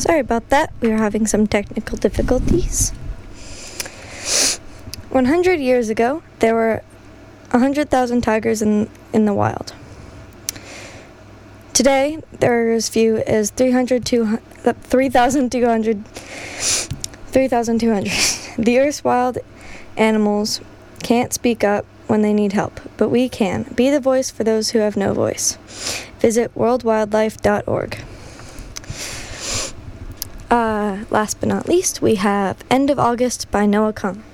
Sorry about that. We are having some technical difficulties. 100 years ago, there were 100,000 tigers in the wild. Today, there are as few as 3,200. The Earth's wild animals can't speak up when they need help, but we can. Be the voice for those who have no voice. Visit worldwildlife.org. Last but not least, we have End of August by Noah Kahan.